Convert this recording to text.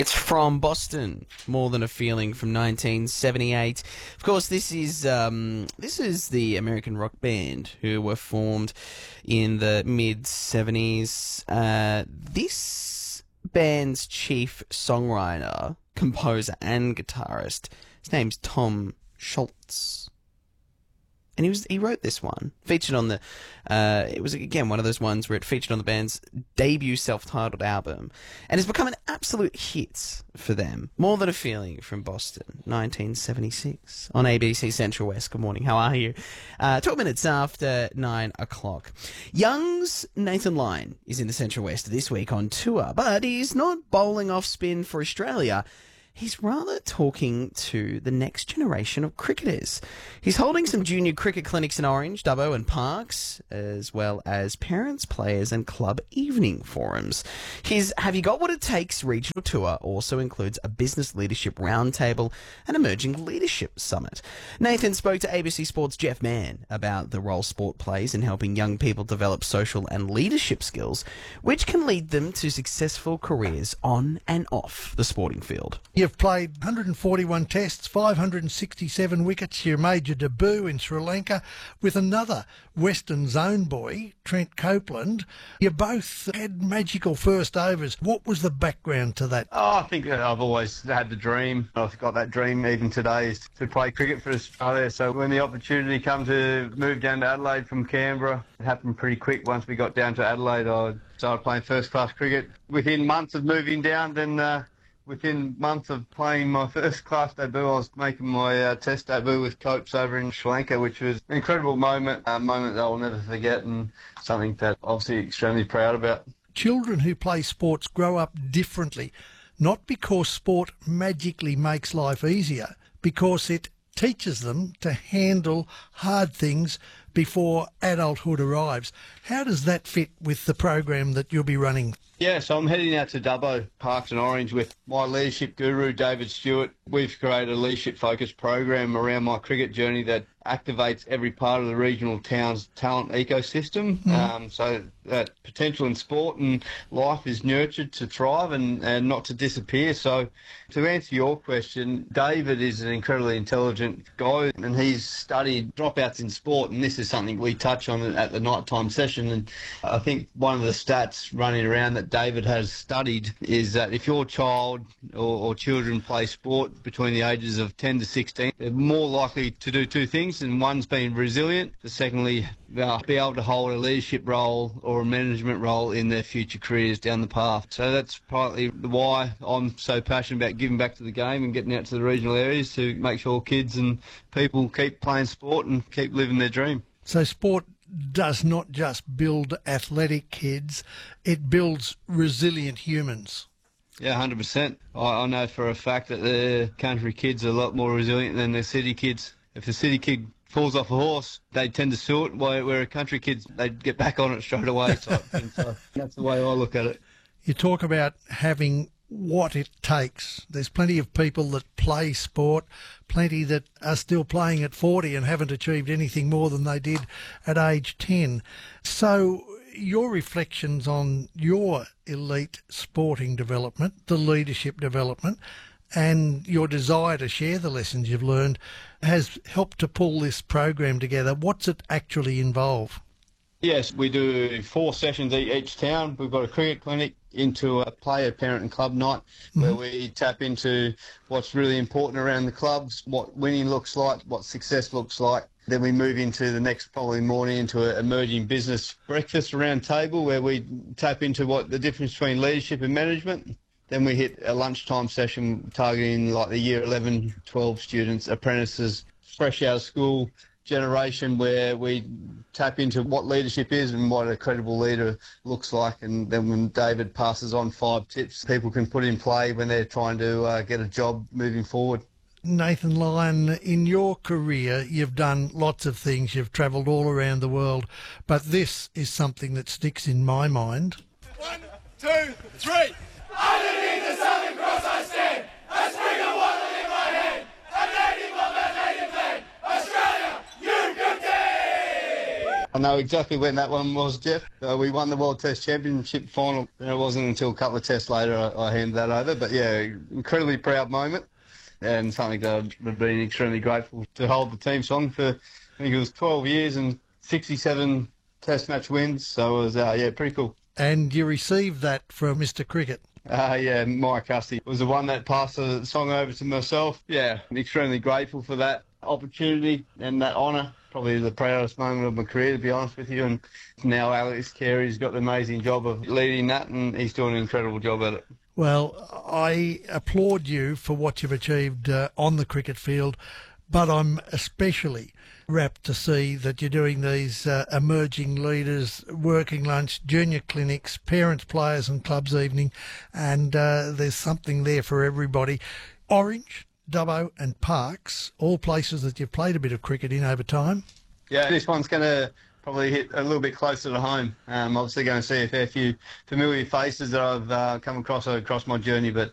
It's from Boston, More Than a Feeling from 1978. Of course, this is the American rock band who were formed in the mid-70s. This band's chief songwriter, composer and guitarist, his name's Tom Scholz. And he wrote this one, featured on the, it was again one of those ones where it featured on the band's debut self-titled album, and has become an absolute hit for them. More Than a Feeling from Boston, 1976, on ABC Central West. Good morning, how are you? 12 minutes after 9 o'clock. Young's Nathan Lyon is in the Central West this week on tour, but he's not bowling off spin for Australia. He's rather talking to the next generation of cricketers. He's holding some junior cricket clinics in Orange, Dubbo and Parkes, as well as parents, players and club evening forums. His Have You Got What It Takes regional tour also includes a business leadership roundtable and emerging leadership summit. Nathan spoke to ABC Sport's Jeff Mann about the role sport plays in helping young people develop social and leadership skills, which can lead them to successful careers on and off the sporting field. You've played 141 tests, 567 wickets, your major debut in Sri Lanka with another Western Zone boy, Trent Copeland. You both had magical first overs. What was the background to that? I think that I've always had the dream. I've got that dream even today is to play cricket for Australia. So when the opportunity came to move down to Adelaide from Canberra, it happened pretty quick. Once we got down to Adelaide, I started playing first-class cricket. Within months of moving down, then within months of playing my first-class debut, I was making my test debut with Copes over in Sri Lanka, which was an incredible moment, a moment that I'll never forget and something that I'm obviously extremely proud about. Children who play sports grow up differently, not because sport magically makes life easier, because it teaches them to handle hard things before adulthood arrives. How does that fit with the program that you'll be running? Yeah, so I'm heading out to Dubbo, Parkes and Orange with my leadership guru, David Stewart. We've created a leadership-focused program around my cricket journey that activates every part of the regional town's talent ecosystem. So that potential in sport and life is nurtured to thrive and not to disappear. So to answer your question, David is an incredibly intelligent guy and he's studied dropouts in sport, and this is something we touch on at the nighttime session. And I think one of the stats running around that David has studied is that if your child or children play sport between the ages of 10 to 16, they're more likely to do two things, and one's being resilient, the secondly, be able to hold a leadership role or a management role in their future careers down the path. So that's partly why I'm so passionate about giving back to the game and getting out to the regional areas to make sure kids and people keep playing sport and keep living their dream. So sport does not just build athletic kids, it builds resilient humans. Yeah, 100%. I know for a fact that the country kids are a lot more resilient than the city kids. If a city kid falls off a horse, they tend to sue it, where a country kids, they get back on it straight away type thing. So that's the way I look at it. You talk about having what it takes. There's plenty of people that play sport, plenty that are still playing at 40 and haven't achieved anything more than they did at age 10. So your reflections on your elite sporting development, the leadership development, and your desire to share the lessons you've learned has helped to pull this program together. What's it actually involve? Yes, we do 4 sessions each town. We've got a cricket clinic into a player, parent and club night where we tap into what's really important around the clubs, what winning looks like, what success looks like. Then we move into the next following morning into an emerging business breakfast around table where we tap into what the difference between leadership and management. Then we hit a lunchtime session targeting like the year 11, 12 students, apprentices, fresh out of school generation, where we tap into what leadership is and what a credible leader looks like. And then when David passes on 5 tips people can put in play when they're trying to get a job moving forward. Nathan Lyon, in your career, you've done lots of things. You've travelled all around the world, but this is something that sticks in my mind. 1, 2, 3. Underneath the Southern Cross I stand, a spring of water in my hand, a native of that native land, Australia, you beauty! I'm know exactly when that one was, Jeff. We won the World Test Championship final, and it wasn't until a couple of tests later I handed that over. But yeah, incredibly proud moment, and something that I've been extremely grateful to hold the team song for. I think it was 12 years and 67 Test match wins. So it was pretty cool. And you received that from Mr. Cricket. Yeah, Mike Hussey was the one that passed the song over to myself. Yeah, I'm extremely grateful for that opportunity and that honour. Probably the proudest moment of my career, to be honest with you. And now Alex Carey's got the amazing job of leading that, and he's doing an incredible job at it. Well, I applaud you for what you've achieved on the cricket field, but I'm especially rapt to see that you're doing these emerging leaders, working lunch, junior clinics, parents, players and clubs evening, and there's something there for everybody. Orange, Dubbo and Parkes, all places that you've played a bit of cricket in over time. Yeah, this one's going to probably hit a little bit closer to home. Obviously going to see a fair few familiar faces that I've come across my journey, but